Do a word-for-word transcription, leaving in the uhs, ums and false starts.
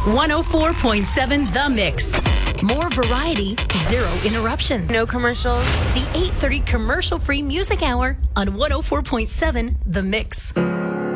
one oh four point seven The Mix. More variety, zero interruptions. No commercials. The eight thirty commercial-free music hour on one oh four point seven The Mix.